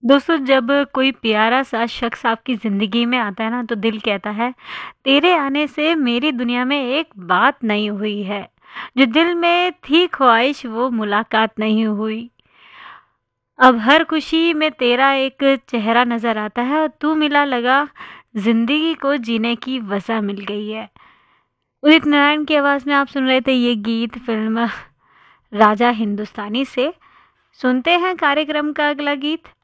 दोस्तों, जब कोई प्यारा सा शख्स आपकी ज़िंदगी में आता है ना, तो दिल कहता है, तेरे आने से मेरी दुनिया में एक बात नई हुई है। जो दिल में थी ख्वाहिश वो मुलाकात नहीं हुई। अब हर खुशी में तेरा एक चेहरा नज़र आता है और तू मिला लगा, ज़िंदगी को जीने की वजह मिल गई है। उदित नारायण की आवाज़ में आप सुन रहे थे ये गीत फ़िल्म राजा हिंदुस्तानी से। सुनते हैं कार्यक्रम का अगला गीत।